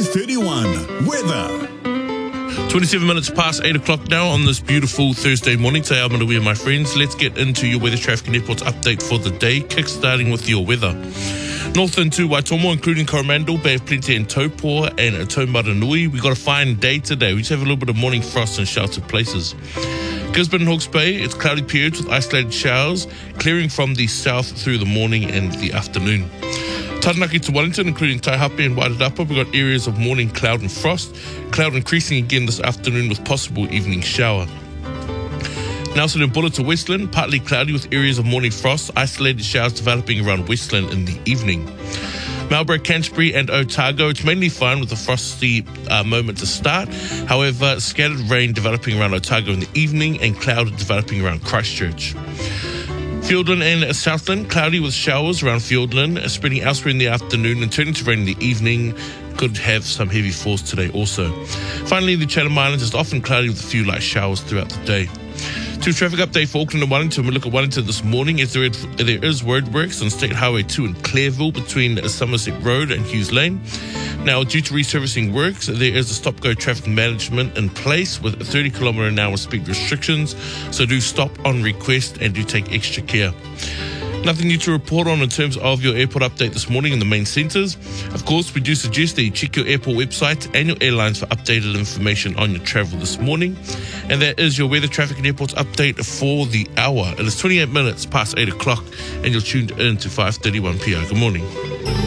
5:31 weather. 27 minutes past 8 o'clock now on this beautiful Thursday morning. Today I'm going to be with my friends. Let's get into your weather, traffic and airports update for the day, kick-starting with your weather. North into Waitomo, including Coromandel, Bay of Plenty and Taupō and Taumaranui. We've got a fine day today. We just have a little bit of morning frost in sheltered places. Gisborne and Hawke's Bay, it's cloudy periods with isolated showers, clearing from the south through the morning and the afternoon. Taranaki to Wellington, including Taihape and Wairarapa, we've got areas of morning cloud and frost. Cloud increasing again this afternoon with possible evening shower. Nelson and Buller to Westland, partly cloudy with areas of morning frost, isolated showers developing around Westland in the evening. Marlborough, Canterbury and Otago, it's mainly fine with a frosty moment to start. However, scattered rain developing around Otago in the evening and cloud developing around Christchurch. Fiordland and Southland, cloudy with showers around Fiordland, spreading elsewhere in the afternoon and turning to rain in the evening. Could have some heavy falls today also. Finally, the Chatham Islands is often cloudy with a few light showers throughout the day. To traffic update for Auckland and Wellington, we look at Wellington this morning as there is roadworks on State Highway 2 in Clareville between Somerset Road and Hughes Lane. Now, due to resurfacing works, there is a stop-go traffic management in place with 30 km/h speed restrictions, so do stop on request and do take extra care. Nothing new to report on in terms of your airport update this morning in the main centres. Of course, we do suggest that you check your airport website and your airlines for updated information on your travel this morning. And that is your weather, traffic and airports update for the hour. It is 28 minutes past 8 o'clock and you're tuned in to 5:31 PR. Good morning.